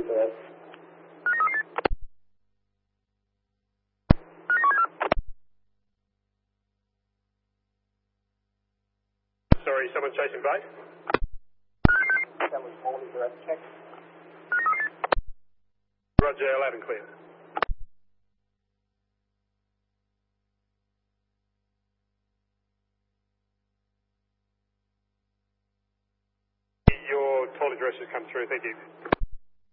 clear. Sorry, someone chasing bait? Someone's calling direct check. Roger, loud and clear. Your toll address has come through, thank you.